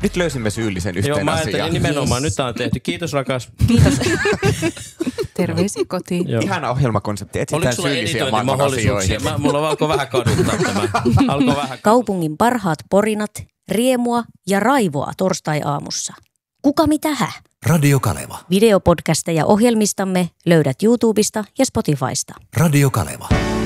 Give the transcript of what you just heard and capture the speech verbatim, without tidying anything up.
Nyt löysimme syyllisen yhteen Joo, mä asiaan. ajattelin nimenomaan. Nyt on tehty. Kiitos rakas. Kiitos. Terveisiä kotiin. Joo. Ihana ohjelmakonsepti. Etsitään oliko sulla syyllisiä maailman editointimahdollisuuksia? asioihin. Mä, mulla alkoi vähän kaduttaa tämä. Alkoi vähän. Kaupungin parhaat porinat, riemua ja raivoa torstai-aamussa. Kuka mitähä? Radio Kaleva. Videopodcasteja ohjelmistamme löydät YouTubesta ja Spotifysta. Radio Kaleva.